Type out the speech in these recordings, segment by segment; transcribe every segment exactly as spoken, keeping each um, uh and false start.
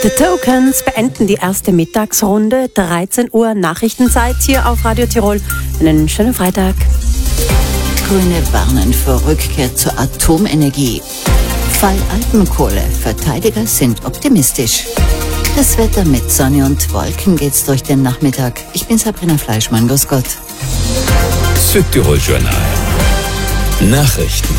The Tokens beenden die erste Mittagsrunde. dreizehn Uhr Nachrichtenzeit hier auf Radio Tirol. Einen schönen Freitag. Grüne warnen vor Rückkehr zur Atomenergie. Fall Alpenkohle. Verteidiger sind optimistisch. Das Wetter mit Sonne und Wolken geht's durch den Nachmittag. Ich bin Sabrina Fleischmann. Grüß Gott. Südtirol Journal. Nachrichten.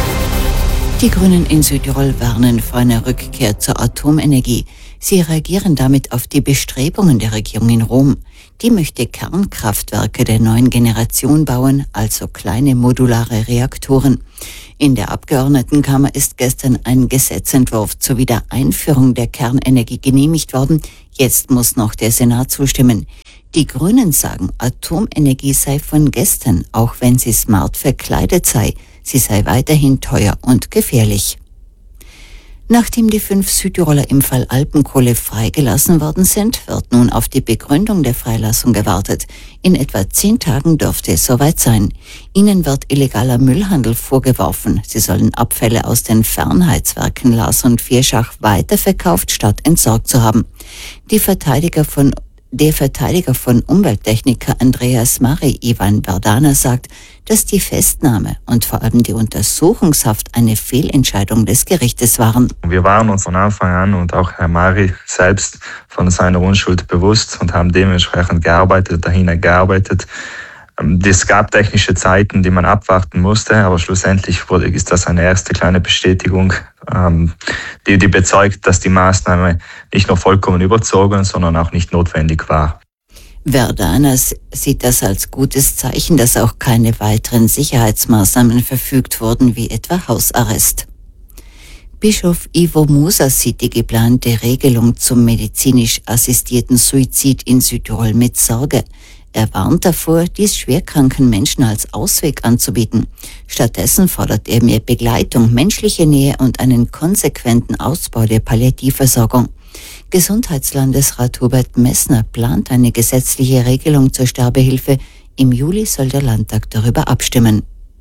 Die Grünen in Südtirol warnen vor einer Rückkehr zur Atomenergie. Sie reagieren damit auf die Bestrebungen der Regierung in Rom. Die möchte Kernkraftwerke der neuen Generation bauen, also kleine modulare Reaktoren. In der Abgeordnetenkammer ist gestern ein Gesetzentwurf zur Wiedereinführung der Kernenergie genehmigt worden. Jetzt muss noch der Senat zustimmen. Die Grünen sagen, Atomenergie sei von gestern, auch wenn sie smart verkleidet sei. Sie sei weiterhin teuer und gefährlich. Nachdem die fünf Südtiroler im Fall Alpenkohle freigelassen worden sind, wird nun auf die Begründung der Freilassung gewartet. In etwa zehn Tagen dürfte es soweit sein. Ihnen wird illegaler Müllhandel vorgeworfen. Sie sollen Abfälle aus den Fernheizwerken Lars und Vierschach weiterverkauft, statt entsorgt zu haben. Die Verteidiger von Der Verteidiger von Umwelttechniker Andreas Mari, Ivan Berdana, sagt, dass die Festnahme und vor allem die Untersuchungshaft eine Fehlentscheidung des Gerichtes waren. Wir waren uns von Anfang an und auch Herr Mari selbst von seiner Unschuld bewusst und haben dementsprechend gearbeitet, dahin gearbeitet. Es gab technische Zeiten, die man abwarten musste, aber schlussendlich wurde, ist das eine erste kleine Bestätigung, die, die bezeugt, dass die Maßnahme nicht nur vollkommen überzogen, sondern auch nicht notwendig war. Verdana sieht das als gutes Zeichen, dass auch keine weiteren Sicherheitsmaßnahmen verfügt wurden, wie etwa Hausarrest. Bischof Ivo Musa sieht die geplante Regelung zum medizinisch assistierten Suizid in Südtirol mit Sorge. Er warnt davor, dies schwerkranken Menschen als Ausweg anzubieten. Stattdessen fordert er mehr Begleitung, menschliche Nähe und einen konsequenten Ausbau der Palliativversorgung. Gesundheitslandesrat Hubert Messner plant eine gesetzliche Regelung zur Sterbehilfe. Im Juli soll der Landtag darüber abstimmen.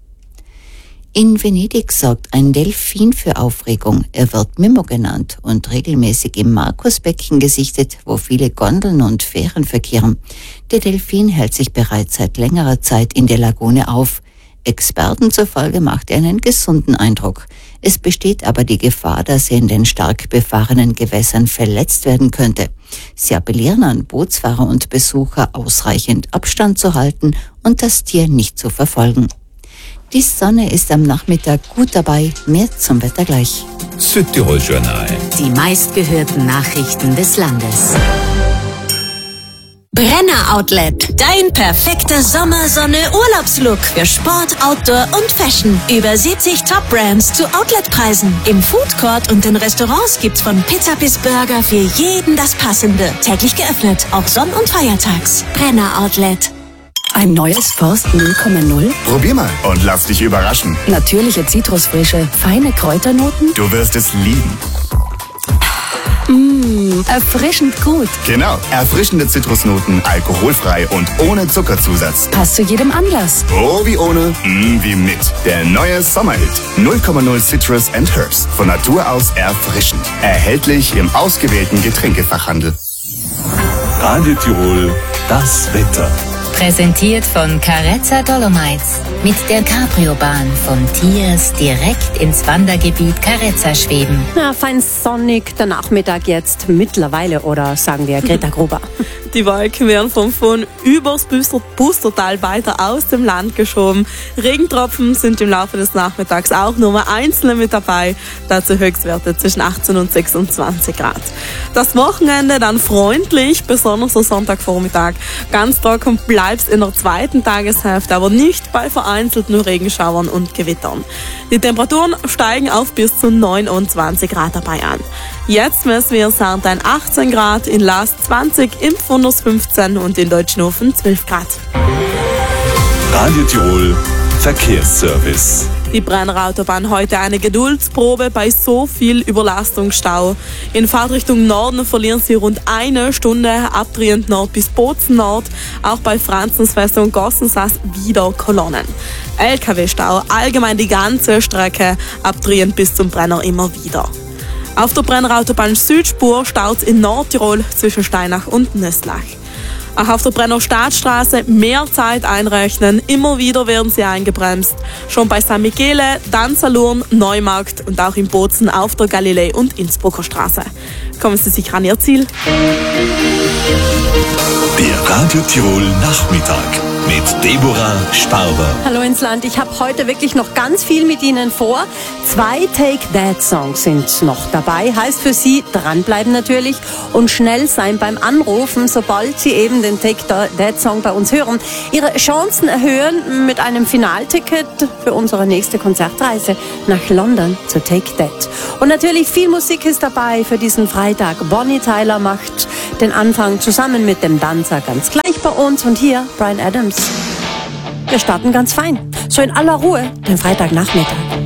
In Venedig sorgt ein Delfin für Aufregung. Er wird Mimmo genannt und regelmäßig im Markusbecken gesichtet, wo viele Gondeln und Fähren verkehren. Der Delfin hält sich bereits seit längerer Zeit in der Lagune auf. Experten zufolge macht er einen gesunden Eindruck. Es besteht aber die Gefahr, dass er in den stark befahrenen Gewässern verletzt werden könnte. Sie appellieren an Bootsfahrer und Besucher, ausreichend Abstand zu halten und das Tier nicht zu verfolgen. Die Sonne ist am Nachmittag gut dabei. Mehr zum Wetter gleich. Südtirol Journal. Die meistgehörten Nachrichten des Landes. Brenner Outlet. Dein perfekter Sommersonne-Urlaubslook für Sport, Outdoor und Fashion. Über siebzig Top-Brands zu Outletpreisen. Im Food Court und in Restaurants gibt's von Pizza bis Burger für jeden das Passende. Täglich geöffnet, auch Sonn- und Feiertags. Brenner Outlet. Ein neues Forst null Komma null? Probier mal und lass dich überraschen. Natürliche Zitrusfrische, feine Kräuternoten? Du wirst es lieben. Mmh, erfrischend gut. Genau, erfrischende Zitrusnoten, alkoholfrei und ohne Zuckerzusatz. Passt zu jedem Anlass. Oh wie ohne, mm wie mit. Der neue Sommerhit. null Komma null Citrus and Herbs. Von Natur aus erfrischend. Erhältlich im ausgewählten Getränkefachhandel. Radio Tirol, das Wetter. Präsentiert von Carezza Dolomites. Mit der Cabrio-Bahn von Tiers direkt ins Wandergebiet Carezza schweben. Ja, fein sonnig der Nachmittag jetzt mittlerweile, oder sagen wir Greta Gruber. Die Wolken werden vom Föhn übers Pustertal weiter aus dem Land geschoben. Regentropfen sind im Laufe des Nachmittags auch nur mal einzelne mit dabei. Dazu Höchstwerte zwischen achtzehn und sechsundzwanzig Grad. Das Wochenende dann freundlich, besonders am Sonntagvormittag. Ganz trocken bleibt's in der zweiten Tageshälfte, aber nicht bei vereinzelten Regenschauern und Gewittern. Die Temperaturen steigen auf bis zu neunundzwanzig Grad dabei an. Jetzt messen wir Sarntein achtzehn Grad, in Laas zwanzig, im Pfunders fünfzehn und in Deutschnofen zwölf Grad. Radio Tirol Verkehrsservice. Die Brenner Autobahn heute eine Geduldsprobe bei so viel Überlastungsstau. In Fahrtrichtung Norden verlieren Sie rund eine Stunde, abdrehend Nord bis Bozen Nord. Auch bei Franzensfest und Gossensass wieder Kolonnen. L K W-Stau, allgemein die ganze Strecke, abdrehend bis zum Brenner immer wieder. Auf der Brennerautobahn Südspur staut es in Nordtirol zwischen Steinach und Nöstlach. Auch auf der Brenner Staatsstraße mehr Zeit einrechnen. Immer wieder werden sie eingebremst. Schon bei San Michele, dann Salurn, Neumarkt und auch in Bozen auf der Galilei- und Innsbrucker Straße. Kommen Sie sicher an Ihr Ziel. Der Radio Tirol Nachmittag mit Deborah Sparber. Hallo ins Land, ich habe heute wirklich noch ganz viel mit Ihnen vor. Zwei Take That Songs sind noch dabei, heißt für Sie dranbleiben natürlich und schnell sein beim Anrufen, sobald Sie eben den Take That Song bei uns hören. Ihre Chancen erhöhen mit einem Finalticket für unsere nächste Konzertreise nach London zu Take That. Und natürlich viel Musik ist dabei für diesen Freitag. Bonnie Tyler macht den Anfang zusammen mit dem Dancer ganz gleich bei uns und hier Bryan Adams. Wir starten ganz fein, so in aller Ruhe, den Freitagnachmittag.